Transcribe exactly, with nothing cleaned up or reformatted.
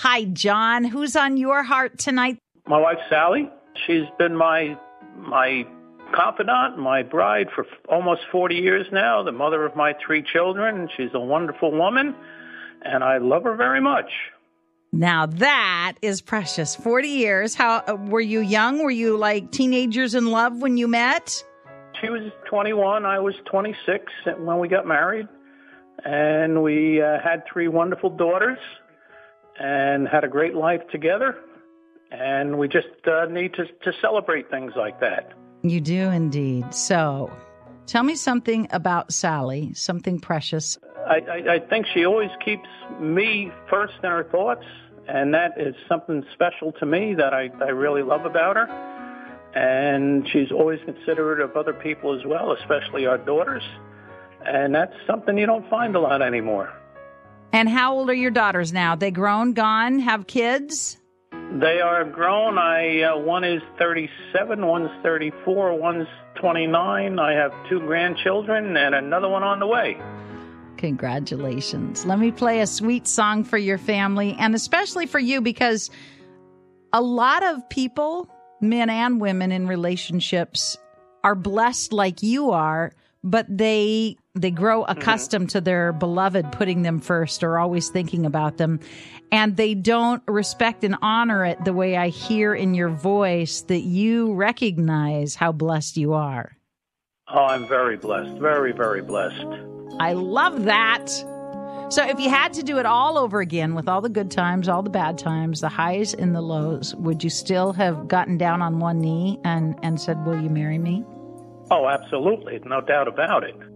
Hi, John. Who's on your heart tonight? My wife, Sally. She's been my my confidant, my bride for almost forty years now, the mother of my three children. She's a wonderful woman, and I love her very much. Now that is precious. forty years. How were you young? Were you like teenagers in love when you met? She was twenty-one. I was twenty-six when we got married. And we uh, had three wonderful daughters and had a great life together. And we just uh, need to, to celebrate things like that. You do indeed. So tell me something about Sally, something precious. I, I, I think she always keeps me first in her thoughts. And that is something special to me that I, I really love about her. And she's always considerate of other people as well, especially our daughters. And that's something you don't find a lot anymore. And how old are your daughters now? They grown, gone, have kids? They are grown. I uh, one is thirty-seven, one's thirty-four, one's twenty-nine. I have two grandchildren and another one on the way. Congratulations. Let me play a sweet song for your family, and especially for you, because a lot of people, men and women in relationships, are blessed like you are, but they they grow accustomed mm-hmm. to their beloved putting them first or always thinking about them. And they don't respect and honor it the way I hear in your voice that you recognize how blessed you are. Oh, I'm very blessed. Very, very blessed. I love that. So if you had to do it all over again with all the good times, all the bad times, the highs and the lows, would you still have gotten down on one knee and, and said, will you marry me? Oh, absolutely. No doubt about it.